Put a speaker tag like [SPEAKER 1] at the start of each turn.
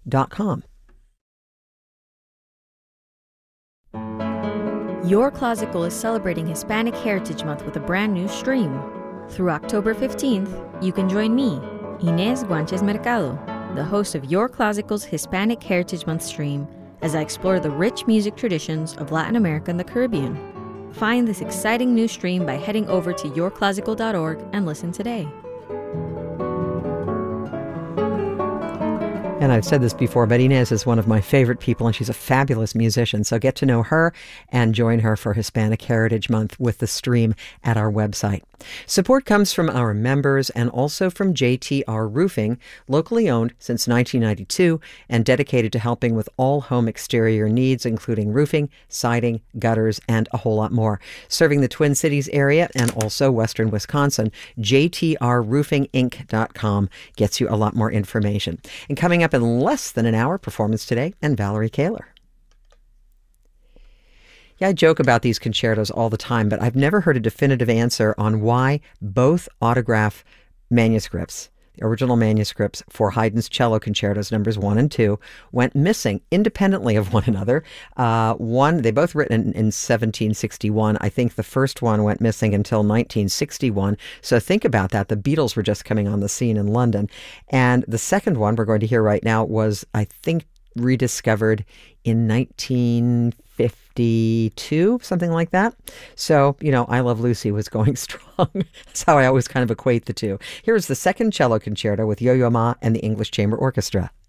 [SPEAKER 1] yourclassical.com.
[SPEAKER 2] Your Classical is celebrating Hispanic Heritage Month with a brand new stream. Through October 15th, you can join me, Inés Guanches Mercado, the host of Your Classical's Hispanic Heritage Month stream, as I explore the rich music traditions of Latin America and the Caribbean. Find this exciting new stream by heading over to yourclassical.org and listen today.
[SPEAKER 1] And I've said this before, but Inés is one of my favorite people, and she's a fabulous musician. So get to know her and join her for Hispanic Heritage Month with the stream at our website. Support comes from our members and also from JTR Roofing, locally owned since 1992 and dedicated to helping with all home exterior needs, including roofing, siding, gutters, and a whole lot more. Serving the Twin Cities area and also western Wisconsin, JTRRoofingInc.com gets you a lot more information. And coming up in less than an hour, Performance Today and Valerie Kaler. Yeah, I joke about these concertos all the time, but I've never heard a definitive answer on why both autograph manuscripts, the original manuscripts for Haydn's cello concertos numbers 1 and 2, went missing independently of one another. They both written in 1761. I think the first one went missing until 1961. So think about that. The Beatles were just coming on the scene in London. And the second one we're going to hear right now was, I think, rediscovered in 1952, something like that. So, I Love Lucy was going strong. That's how I always kind of equate the two. Here's the second cello concerto with Yo-Yo Ma and the English Chamber Orchestra.